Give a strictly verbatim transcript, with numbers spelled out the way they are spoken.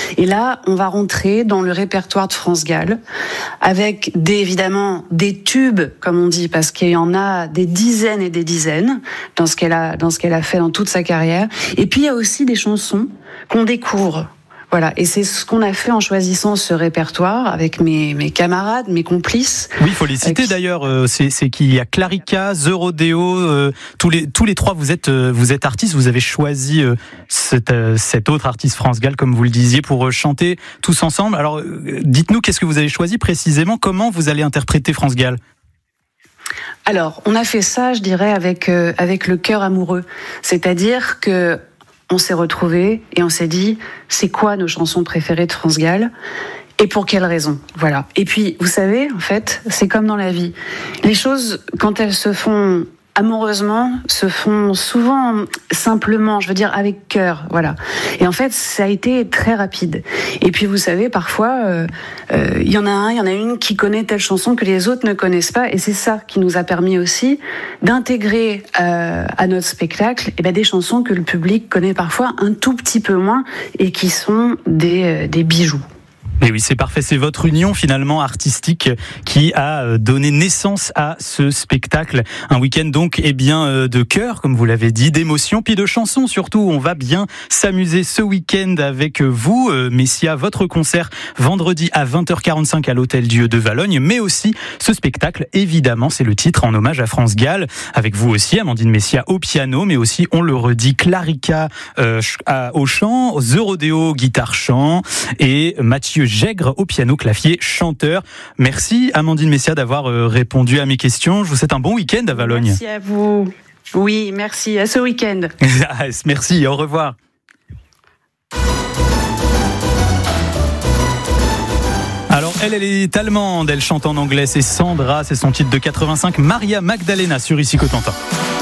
Et là, on va rentrer dans le répertoire de France Gall, avec des, évidemment des tubes, comme on dit, parce qu'il y en a des dizaines et des dizaines dans ce qu'elle a, dans ce qu'elle a fait dans toute sa carrière. Et puis il y a aussi des chansons qu'on découvre. Voilà, et c'est ce qu'on a fait en choisissant ce répertoire avec mes, mes camarades, mes complices. Oui, il faut les citer qui... d'ailleurs. Euh, c'est, c'est qu'il y a Clarica, The Rodeo, euh, tous les tous les trois. Vous êtes euh, vous êtes artistes. Vous avez choisi euh, cet, euh, cet autre artiste France Gall, comme vous le disiez, pour euh, chanter tous ensemble. Alors, euh, dites-nous, qu'est-ce que vous avez choisi précisément ? Comment vous allez interpréter France Gall ? Alors, on a fait ça, je dirais, avec euh, avec le cœur amoureux. C'est-à-dire que on s'est retrouvés et on s'est dit, c'est quoi nos chansons préférées de France Gall ? Et pour quelles raisons ? Voilà. Et puis, vous savez, en fait, c'est comme dans la vie. Les choses, quand elles se font amoureusement, se font souvent simplement, je veux dire avec cœur, voilà. Et en fait, ça a été très rapide. Et puis, vous savez, parfois, il euh, euh, y en a un, il y en a une qui connaît telle chanson que les autres ne connaissent pas, et c'est ça qui nous a permis aussi d'intégrer euh, à notre spectacle eh ben, des chansons que le public connaît parfois un tout petit peu moins, et qui sont des, euh, des bijoux. Mais oui, c'est parfait. C'est votre union finalement artistique qui a donné naissance à ce spectacle. Un week-end donc, eh bien, de cœur, comme vous l'avez dit, d'émotions, puis de chansons surtout. On va bien s'amuser ce week-end avec vous, Messia. Votre concert vendredi à vingt heures quarante-cinq à l'Hôtel-Dieu de Valogne, mais aussi ce spectacle, évidemment, c'est le titre en hommage à France Gall. Avec vous aussi, Amandine Messia au piano, mais aussi, on le redit, Clarica euh, au chant, The Rodeo guitare-chant et Mathieu Gègre au piano, clavier, chanteur. Merci Amandine Messia d'avoir répondu à mes questions. Je vous souhaite un bon week-end à Valogne. Merci à vous. Oui, merci. À ce week-end. Merci, au revoir. Alors elle, elle est allemande, elle chante en anglais, c'est Sandra, c'est son titre de quatre-vingt-cinq, Maria Magdalena sur Ici Cotentin.